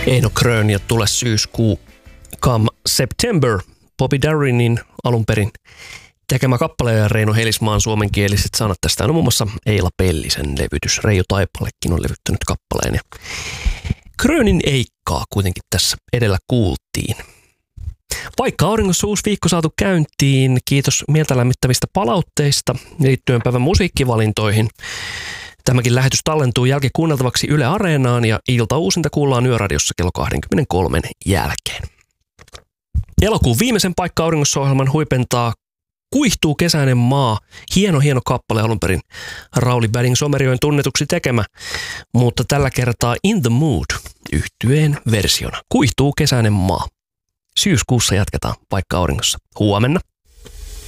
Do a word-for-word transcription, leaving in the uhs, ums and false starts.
Eino Krön ja Tule syyskuu, Come September, Bobby Darinin alun perin tekemä kappale ja Reino Helismaan suomenkieliset sanat. Tästä on muun muassa Eila Pellisen levytys. Reijo Taipalekin on levyttänyt kappaleen ja Krönin Eikkaa kuitenkin tässä edellä kuultiin. Vaikka auringossa uusi viikko saatu käyntiin, kiitos mieltä lämmittävistä palautteista liittyen päivän musiikkivalintoihin. Tämäkin lähetys tallentuu jälkikuunneltavaksi Yle Areenaan ja iltauusinta kuullaan Yöradiossa kello kaksikymmentäkolme jälkeen. Elokuun viimeisen Paikka auringossa -ohjelman huipentaa Kuihtuu kesäinen maa. Hieno, hieno kappale alun perin Rauli Bading-Somerjoen tunnetuksi tekemä, mutta tällä kertaa In the Mood -yhtyeen versiona. Kuihtuu kesäinen maa. Syyskuussa jatketaan Paikka auringossa. Huomenna.